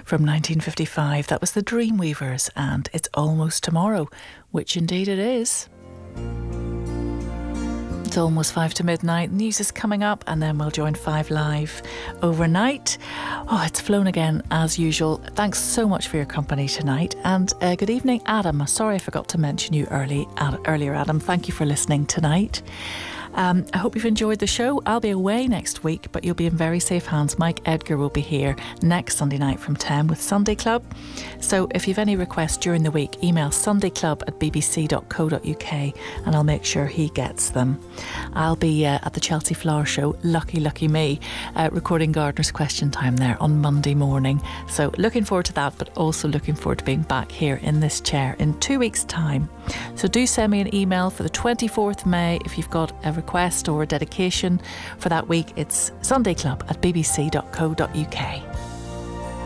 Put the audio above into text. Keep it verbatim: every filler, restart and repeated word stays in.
from nineteen fifty-five. That was the Dreamweavers, and It's Almost Tomorrow, which indeed it is. It's almost five to midnight. News is coming up, and then we'll join Five Live overnight. Oh, it's flown again as usual. Thanks so much for your company tonight, and uh, good evening, Adam. Sorry I forgot to mention you early ad- earlier, Adam. Thank you for listening tonight. Um, I hope you've enjoyed the show. I'll be away next week, but you'll be in very safe hands. Mike Edgar will be here next Sunday night from ten with Sunday Club. So if you've any requests during the week, email sundayclub at b b c dot co dot u k and I'll make sure he gets them. I'll be uh, at the Chelsea Flower Show, lucky, lucky me, uh, recording Gardener's Question Time there on Monday morning. So looking forward to that, but also looking forward to being back here in this chair in two weeks' time. So do send me an email for the twenty-fourth of May if you've got a request or a dedication for that week. It's sundayclub at b b c dot co dot u k.